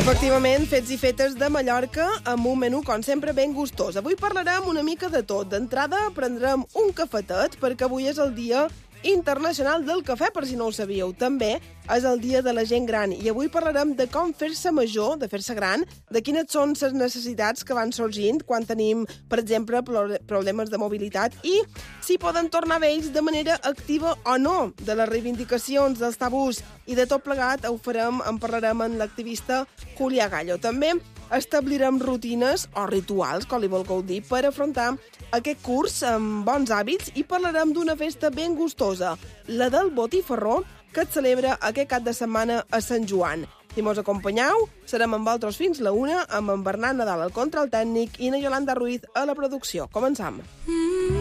Efectivament, fets i fetes de Mallorca amb un menú, com sempre, ben gustós. Avui parlarem una mica de tot. D'entrada, prendrem un cafetet, perquè avui és el Dia Internacional del Cafè, per si no ho sabíeu. També és el Dia de la Gent Gran. I avui parlarem de com fer-se major, de fer-se gran, de quines són les necessitats que van sorgint quan tenim, per exemple, problemes de mobilitat i si poden tornar vells de manera activa o no, de les reivindicacions, dels tabús i de tot plegat ho farem, en parlarem amb l'activista Julia Gallo. També establirem rutines o rituals, com li vulgueu dir, per afrontar aquest curs amb bons hàbits i parlarem d'una festa ben gustosa, la del Botifarró, que es celebra aquest cap de setmana a Sant Joan. Si mos acompanyeu, serem amb vosaltres fins la 1, amb en Bernat Nadal al control tècnic i na Yolanda Ruiz a la producció. Començam.